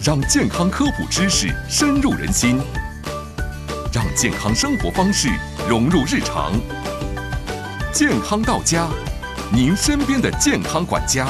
让健康科普知识深入人心，让健康生活方式融入日常。健康到家，您身边的健康管家。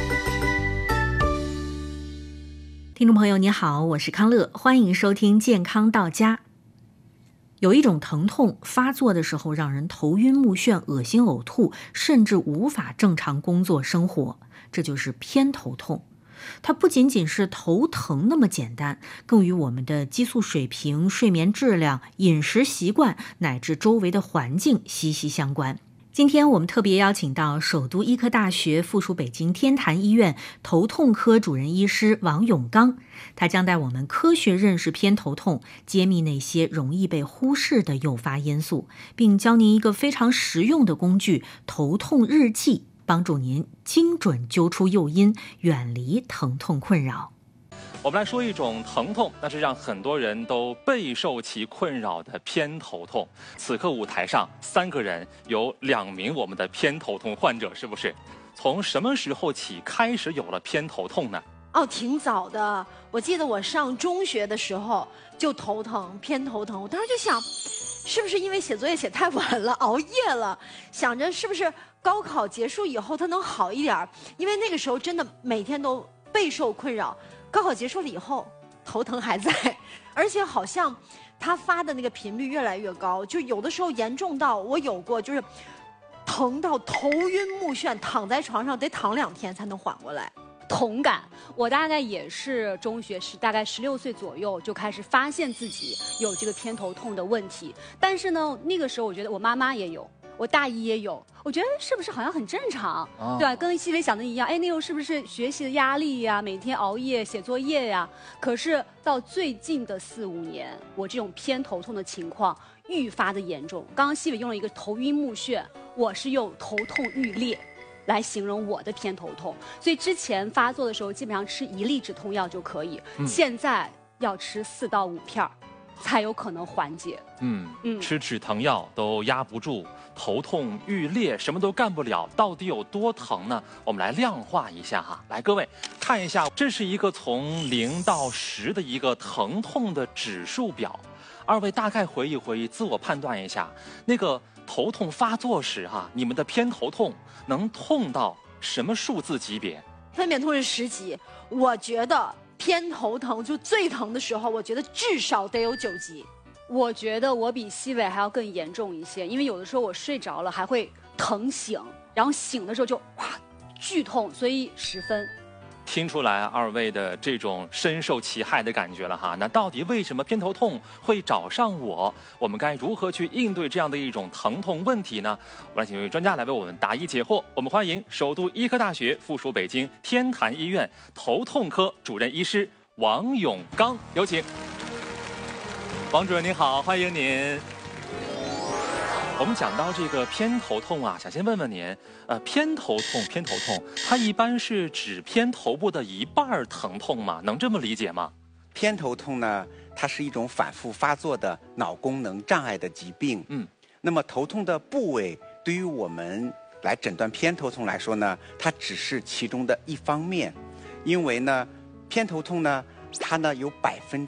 听众朋友你好，我是康乐，欢迎收听健康到家。有一种疼痛发作的时候让人头晕目眩、恶心呕吐，甚至无法正常工作生活，这就是偏头痛。它不仅仅是头疼那么简单，更与我们的激素水平、睡眠质量、饮食习惯乃至周围的环境息息相关。今天我们特别邀请到首都医科大学附属北京天坛医院头痛科主任医师王永刚，他将带我们科学认识偏头痛，揭秘那些容易被忽视的诱发因素，并教您一个非常实用的工具——头痛日记，帮助您精准揪出诱因，远离疼痛困扰。 我们来说一种疼痛，那是让很多人都备受其困扰的偏头痛。此刻舞台上3个人，有2名我们的偏头痛患者，是不是？从什么时候起开始有了偏头痛呢？ 挺早的。我记得我上中学的时候就头疼，偏头疼。我当时就想，是不是因为写作业写太晚了，熬夜了？想着是不是高考结束以后它能好一点？因为那个时候真的每天都备受困扰。高考结束了以后，头疼还在，而且好像它发的那个频率越来越高，就有的时候严重到我有过就是疼到头晕目眩，躺在床上得躺2天才能缓过来。 同感，我大概也是中学时，大概16岁左右就开始发现自己有这个偏头痛的问题。但是呢，那个时候我觉得我妈妈也有，我大姨也有，我觉得是不是好像很正常，对吧？跟细微想的一样，那时候是不是学习的压力呀，每天熬夜写作业呀？可是到最近的4、5年，我这种偏头痛的情况愈发的严重。刚刚细微用了一个头晕目眩，我是用头痛欲裂来形容我的偏头痛，所以之前发作的时候基本上吃1粒止痛药就可以，现在要吃4到5片才有可能缓解。 吃止疼药都压不住，头痛欲裂，什么都干不了，到底有多疼呢？我们来量化一下哈。来，各位看一下，这是一个从0到10的一个疼痛的指数表。2位大概回忆回忆，自我判断一下，那个头痛发作时你们的偏头痛能痛到什么数字级别？ 分娩痛是10级，我觉得偏头疼就最疼的时候，我觉得至少得有9级。 我觉得我比西伟还要更严重一些，因为有的时候我睡着了还会疼醒，然后醒的时候就剧痛，所以10分。 听出来2位的这种深受其害的感觉了哈。那到底为什么偏头痛会找上我？我们该如何去应对这样的一种疼痛问题呢？我们来请一位专家来为我们答疑解惑。我们欢迎首都医科大学附属北京天坛医院头痛科主任医师王永刚，有请。王主任您好，欢迎您。我们讲到这个偏头痛想先问问您，偏头痛，它一般是指偏头部的一半疼痛吗？能这么理解吗？ 偏头痛呢，它是一种反复发作的脑功能障碍的疾病。那么头痛的部位对于我们来诊断偏头痛来说呢，它只是其中的一方面，因为呢，偏头痛呢，它呢有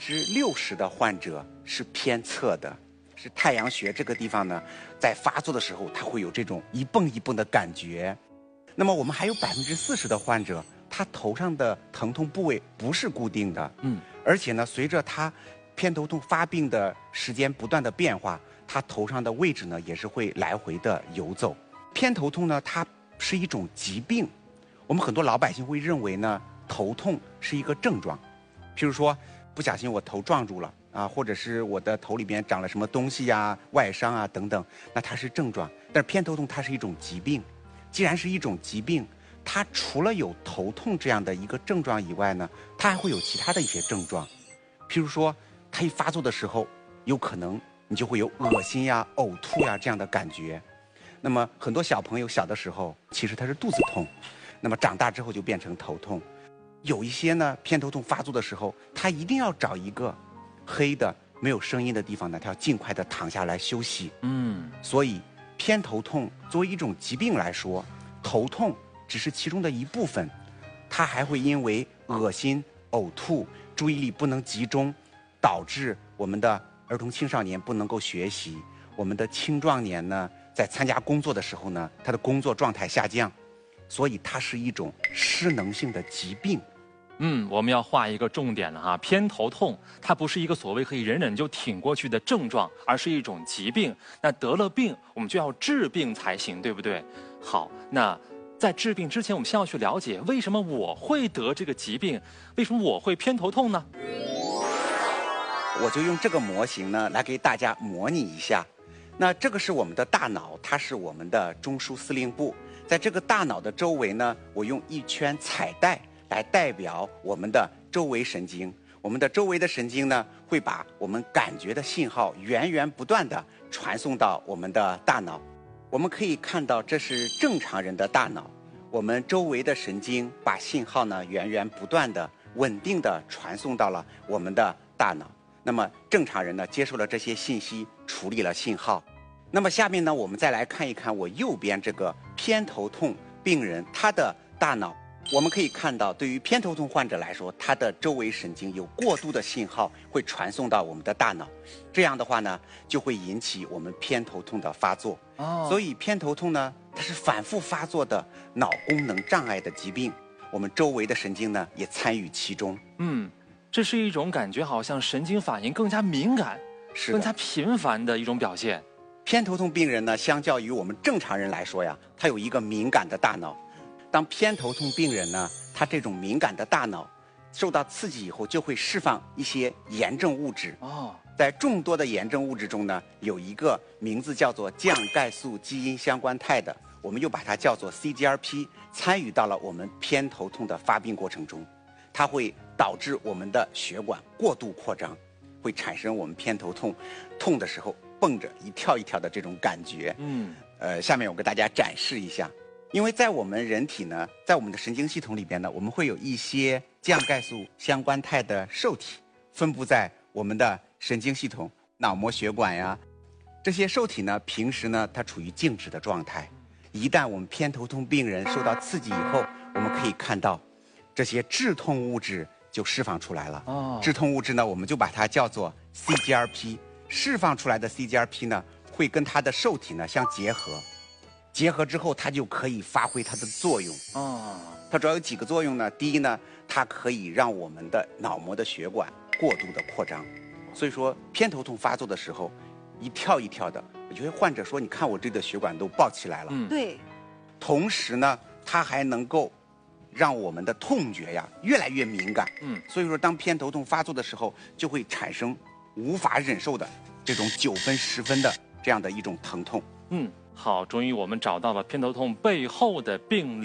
60%的患者是偏侧的。是太阳穴这个地方呢，在发作的时候，它会有这种一蹦一蹦的感觉。那么我们还有40%的患者，他头上的疼痛部位不是固定的，而且呢，随着他偏头痛发病的时间不断的变化，他头上的位置呢也是会来回的游走。偏头痛呢，它是一种疾病，我们很多老百姓会认为呢，头痛是一个症状，譬如说不小心我头撞住了。或者是我的头里边长了什么东西呀、外伤等等，那它是症状。但是偏头痛它是一种疾病，既然是一种疾病，它除了有头痛这样的一个症状以外呢，它还会有其他的一些症状，譬如说它一发作的时候，有可能你就会有恶心呀、呕吐呀这样的感觉。那么很多小朋友小的时候其实他是肚子痛，那么长大之后就变成头痛。有一些呢偏头痛发作的时候，他一定要找一个黑的没有声音的地方呢，他要尽快的躺下来休息。所以偏头痛作为一种疾病来说，头痛只是其中的一部分，它还会因为恶心、呕吐注意力不能集中，导致我们的儿童青少年不能够学习，我们的青壮年呢，在参加工作的时候呢，他的工作状态下降，所以它是一种失能性的疾病。 我们要画一个重点了哈，偏头痛它不是一个所谓可以忍忍就挺过去的症状，而是一种疾病。那得了病，我们就要治病才行，对不对？好，那在治病之前，我们先要去了解为什么我会得这个疾病，为什么我会偏头痛呢？ 我就用这个模型呢来给大家模拟一下。那这个是我们的大脑，它是我们的中枢司令部。在这个大脑的周围呢，我用一圈彩带来代表我们的周围神经。我们的周围的神经呢，会把我们感觉的信号源源不断地传送到我们的大脑。我们可以看到，这是正常人的大脑。我们周围的神经把信号呢源源不断地、稳定地传送到了我们的大脑。那么正常人呢，接受了这些信息，处理了信号。那么下面呢，我们再来看一看我右边这个偏头痛病人他的大脑。我们可以看到，对于偏头痛患者来说，他的周围神经有过度的信号会传送到我们的大脑，这样的话呢，就会引起我们偏头痛的发作。所以偏头痛呢，它是反复发作的脑功能障碍的疾病，我们周围的神经呢也参与其中。 这是一种感觉好像神经反应更加敏感、更加频繁的一种表现。 偏头痛病人呢，相较于我们正常人来说呀，他有一个敏感的大脑。当偏头痛病人呢，他这种敏感的大脑受到刺激以后，就会释放一些炎症物质。在众多的炎症物质中呢，有一个名字叫做降钙素基因相关肽的，我们又把它叫做 CGRP， 参与到了我们偏头痛的发病过程中，它会导致我们的血管过度扩张，会产生我们偏头痛，痛的时候蹦着一跳一跳的这种感觉。下面我给大家展示一下。因为在我们人体呢，在我们的神经系统里边呢，我们会有一些降钙素相关肽的受体分布在我们的神经系统、脑膜血管呀。这些受体呢，平时呢它处于静止的状态。一旦我们偏头痛病人受到刺激以后，我们可以看到这些致痛物质就释放出来了。致痛物质呢，我们就把它叫做 CGRP。释放出来的 CGRP 呢，会跟它的受体呢相结合。结合之后，它就可以发挥它的作用。它主要有几个作用呢？第一呢，它可以让我们的脑膜的血管过度的扩张，所以说偏头痛发作的时候，一跳一跳的，有些患者说：“你看我这个血管都爆起来了。” 对。 同时呢，它还能够让我们的痛觉呀越来越敏感。所以说当偏头痛发作的时候，就会产生无法忍受的这种9分10分的这样的一种疼痛。 好，终于我们找到了偏头痛背后的病理。